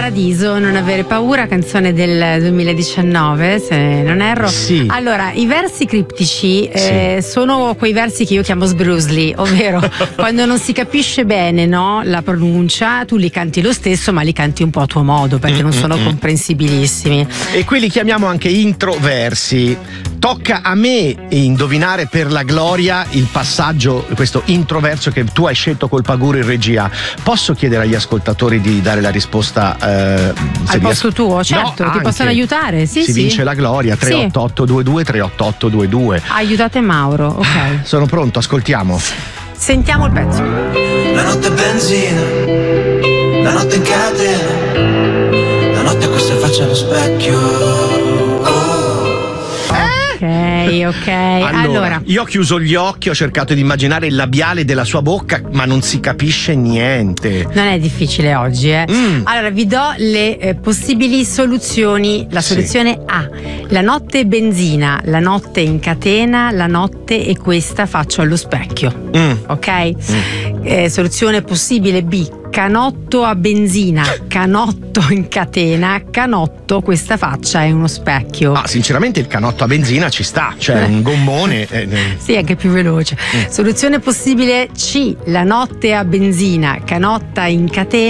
Paradiso, non avere paura, canzone del 2019, se non erro. Sì. Allora, i versi criptici sono quei versi che io chiamo sbrusli, ovvero quando non si capisce bene, no, la pronuncia, tu li canti lo stesso, ma li canti un po' a tuo modo, perché non sono comprensibilissimi. E qui li chiamiamo anche introversi. Tocca a me indovinare per la gloria il passaggio, questo introverso che tu hai scelto col Paguro in regia. Posso chiedere agli ascoltatori di dare la risposta al posto tuo? Certo, no, ti possono aiutare. Sì, si vince la gloria. 38822 38822. Aiutate Mauro, ok. Sono pronto, ascoltiamo. Sentiamo il pezzo. La notte è benzina, la notte in catena, la notte questa faccia allo specchio. Ok. Allora, io ho chiuso gli occhi, ho cercato di immaginare il labiale della sua bocca, ma non si capisce niente. non è difficile oggi, Allora, vi do le possibili soluzioni. La soluzione A: la notte è benzina, la notte in catena, la notte e questa faccio allo specchio. Ok? Soluzione possibile B: canotto a benzina, canotto in catena, canotto questa faccia è uno specchio. Sinceramente il canotto a benzina ci sta, cioè un gommone. Sì, anche più veloce. Soluzione possibile C: la notte a benzina, canotta in catena.